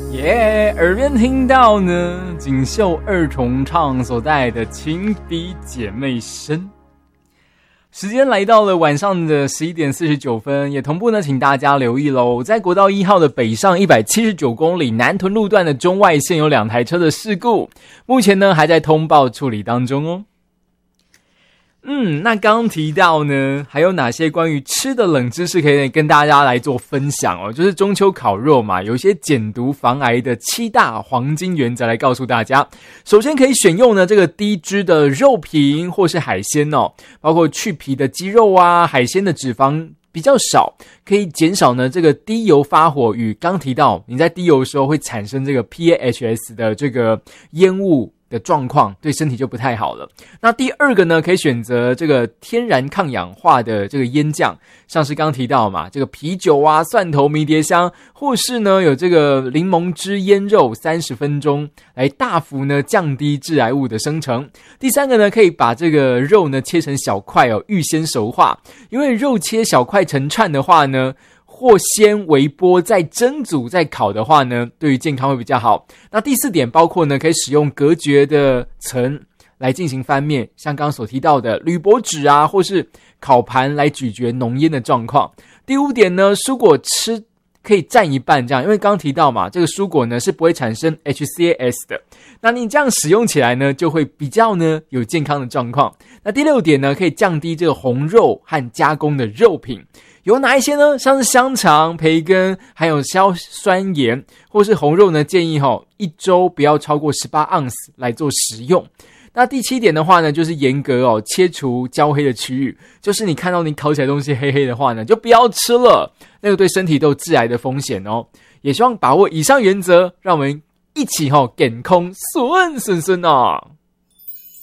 耳边听到呢，锦绣二重唱所带来的情敌姐妹声。时间来到了晚上的11点49分，也同步呢，请大家留意咯，在国道1号的北上179公里南屯路段的中外线有2台车的事故，目前呢还在通报处理当中哦。那刚刚提到呢，还有哪些关于吃的冷知识可以跟大家来做分享哦？就是中秋烤肉嘛，有一些减毒防癌的7大黄金原则来告诉大家。首先可以选用呢这个低脂的肉品或是海鲜哦，包括去皮的鸡肉啊，海鲜的脂肪比较少，可以减少呢这个低油发火与刚提到你在低油的时候会产生这个 PAHS 的这个烟雾的状况，对身体就不太好了。那第二个呢，可以选择这个天然抗氧化的这个腌酱，像是刚提到嘛，这个啤酒啊、蒜头、迷迭香，或是呢有这个柠檬汁腌肉30分钟，来大幅呢降低致癌物的生成。第三个呢，可以把这个肉呢切成小块哦，预先熟化，因为肉切小块成串的话呢，或先微波再蒸煮再烤的话呢，对于健康会比较好。那第4点包括呢，可以使用隔绝的层来进行翻面，像刚刚所提到的铝箔纸啊，或是烤盘来咀嚼浓烟的状况。第5点呢，蔬果吃可以占一半这样，因为刚刚提到嘛，这个蔬果呢是不会产生 HCAS 的，那你这样使用起来呢，就会比较呢有健康的状况。那第6点呢，可以降低这个红肉和加工的肉品。有哪一些呢？像是香肠、培根，还有硝酸盐，或是红肉呢，建议1周不要超过18盎司来做食用。那第7点的话呢，就是严格切除焦黑的区域，就是你看到你烤起来东西黑黑的话呢，就不要吃了，那个对身体都有致癌的风险哦。也希望把握以上原则，让我们一起健康顺顺啊！